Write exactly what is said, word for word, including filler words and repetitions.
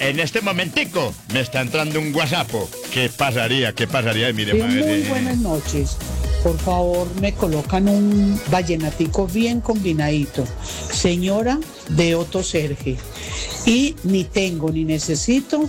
En este momentico me está entrando un WhatsApp. ¿Qué pasaría? ¿Qué pasaría? Y mire, Sí, madre. muy buenas noches. Por favor, me colocan un vallenatico bien combinadito. Señora de Otto Serge. Y ni tengo ni necesito